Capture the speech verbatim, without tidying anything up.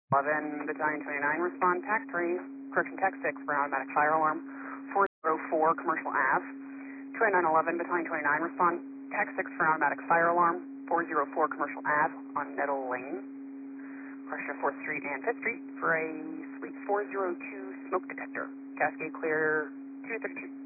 eleven, Battalion twenty-nine, respond, T A C three, correction, T A C six for an automatic fire alarm, four oh four Commercial Ave. twenty-nine eleven, Battalion twenty-nine, respond, T A C six for an automatic fire alarm, four oh four Commercial Ave on Nettle Lane. Correction, fourth Street and fifth Street for a Suite four oh two smoke detector. Cascade clear two thirty-two.